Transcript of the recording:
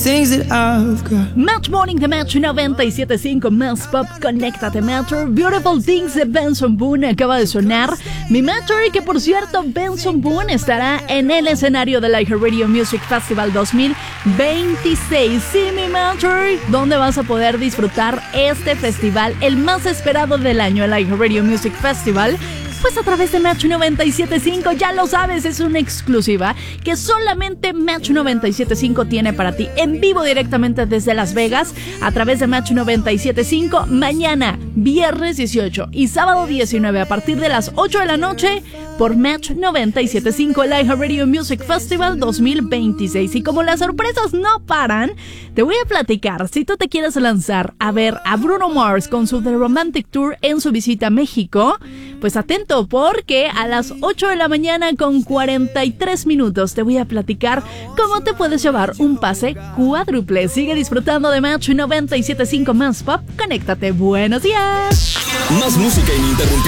things that I've got. Match Morning de Match 97.5 Más Pop, conéctate Matcher. Beautiful Things de Benson Boone acaba de sonar. Mi Matcher, y que por cierto Benson Boone estará en el escenario del iHeartRadio Music Festival 2026. Sí, mi Matcher, donde vas a poder disfrutar este festival, el más esperado del año, el iHeartRadio Music Festival. Pues a través de Match 97.5, ya lo sabes, es una exclusiva que solamente Match 97.5 tiene para ti, en vivo directamente desde Las Vegas, a través de Match 97.5, mañana, viernes 18 y sábado 19, a partir de las 8 de la noche, por Match 97.5, el iHeartRadio Music Festival 2026. Y como las sorpresas no paran, te voy a platicar, si tú te quieres lanzar a ver a Bruno Mars con su The Romantic Tour en su visita a México, pues atento, porque a las 8 de la mañana con 43 minutos te voy a platicar cómo te puedes llevar un pase cuádruple. Sigue disfrutando de Match 97.5 Más Pop. Conéctate. Buenos días. Más música ininterrumpida.